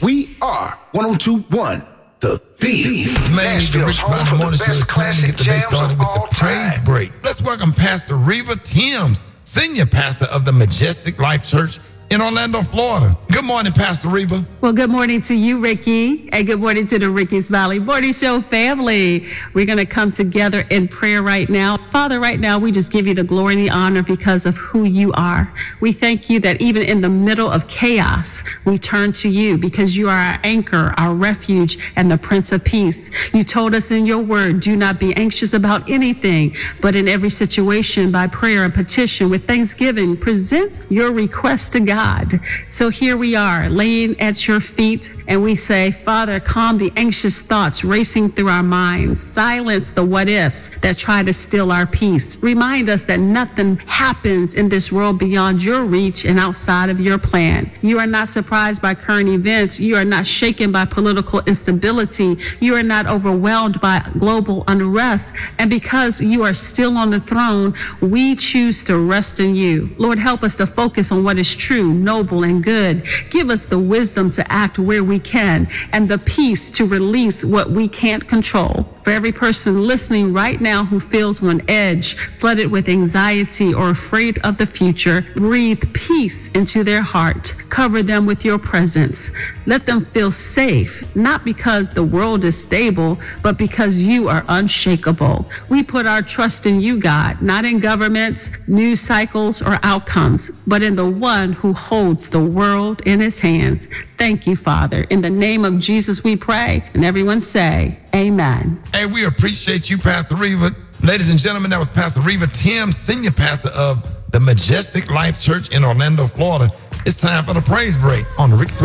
We are 102.1 The Beat. Nashville's home for the best classic jams of all time. Break. Let's welcome Pastor Reva Timms, Senior Pastor of the Majestic Life Church in Orlando, Florida. Good morning, Pastor Reva. Well, good morning to you, Ricky, and good morning to the Ricky's Valley Morning Show family. We're going to come together in prayer right now. Father, right now, we just give you the glory and the honor because of who you are. We thank you that even in the middle of chaos, we turn to you because you are our anchor, our refuge, and the Prince of Peace. You told us in your word, do not be anxious about anything, but in every situation, by prayer and petition, with thanksgiving, present your request to God. So here we are, laying at your feet, and we say, Father, calm the anxious thoughts racing through our minds. Silence the what ifs that try to steal our peace. Remind us that nothing happens in this world beyond your reach and outside of your plan. You are not surprised by current events. You are not shaken by political instability. You are not overwhelmed by global unrest. And because you are still on the throne, we choose to rest in you. Lord, help us to focus on what is true, noble, and good. Give us the wisdom to act where we can and the peace to release what we can't control. For every person listening right now who feels on edge, flooded with anxiety, or afraid of the future, breathe peace into their heart. Cover them with your presence. Let them feel safe, not because the world is stable, but because you are unshakable. We put our trust in you, God, not in governments, news cycles, or outcomes, but in the one who holds the world in his hands. Thank you, Father. In the name of Jesus we pray. And everyone say, amen. Hey, we appreciate you, Pastor Reva. Ladies and gentlemen, that was Pastor Reva Timms, Senior Pastor of the Majestic Life Church in Orlando, Florida. It's time for the praise break on the Rick's